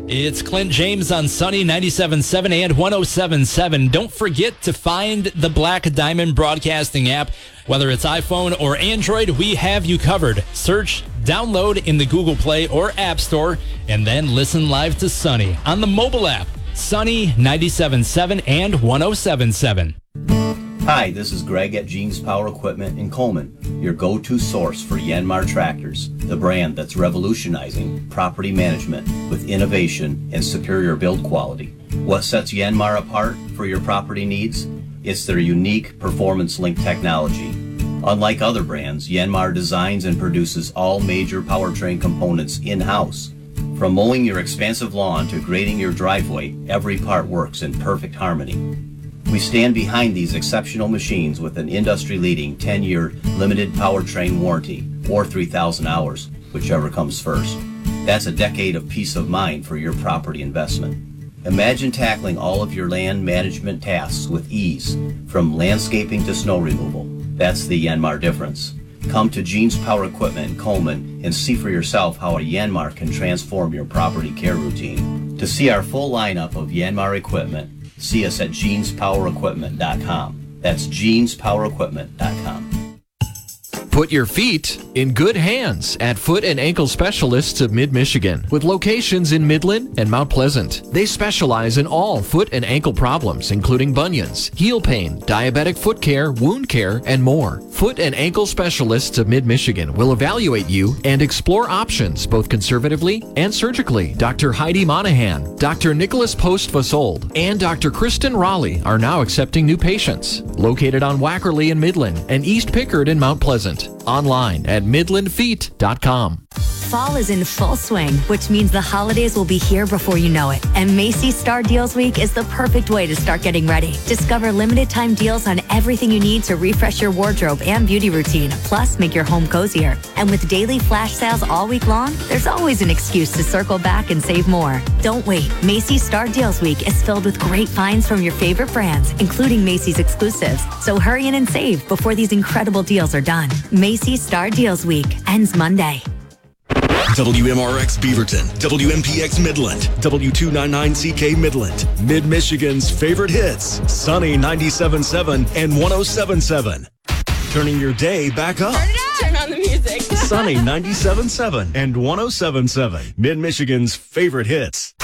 It's Clint James on Sunny 97.7 and 107.7. Don't forget to find the Black Diamond Broadcasting app. Whether it's iPhone or Android, we have you covered. Search, download in the Google Play or App Store, and then listen live to Sunny on the mobile app. Sunny 97.7 and 107.7. Hi, this is Greg at Gene's Power Equipment in Coleman, your go-to source for Yanmar tractors, the brand that's revolutionizing property management with innovation and superior build quality. What sets Yanmar apart for your property needs? It's their unique Performance Link technology. Unlike other brands, Yanmar designs and produces all major powertrain components in-house. From mowing your expansive lawn to grading your driveway, every part works in perfect harmony. We stand behind these exceptional machines with an industry-leading 10-year limited powertrain warranty, or 3,000 hours, whichever comes first. That's a decade of peace of mind for your property investment. Imagine tackling all of your land management tasks with ease, from landscaping to snow removal. That's the Yanmar difference. Come to Gene's Power Equipment in Coleman and see for yourself how a Yanmar can transform your property care routine. To see our full lineup of Yanmar equipment, see us at jeanspowerequipment.com. That's jeanspowerequipment.com. Put your feet in good hands at Foot and Ankle Specialists of Mid-Michigan, with locations in Midland and Mount Pleasant. They specialize in all foot and ankle problems, including bunions, heel pain, diabetic foot care, wound care, and more. Foot and Ankle Specialists of Mid-Michigan will evaluate you and explore options both conservatively and surgically. Dr. Heidi Monahan, Dr. Nicholas Post-Vasold, and Dr. Kristen Raleigh are now accepting new patients. Located on Wackerly in Midland and East Pickard in Mount Pleasant. Online at midlandfeet.com. Fall is in full swing, which means the holidays will be here before you know it. And Macy's Star Deals Week is the perfect way to start getting ready. Discover limited time deals on everything you need to refresh your wardrobe and beauty routine, plus make your home cozier. And with daily flash sales all week long, there's always an excuse to circle back and save more. Don't wait. Macy's Star Deals Week is filled with great finds from your favorite brands, including Macy's exclusives. So hurry in and save before these incredible deals are done. Macy's Star Deals Week ends Monday. WMRX Beaverton, WMPX Midland, W299CK Midland, Mid-Michigan's favorite hits, Sunny 97.7 and 107.7. Turning your day back up. Turn on the music. Sunny 97.7 and 107.7, Mid-Michigan's favorite hits.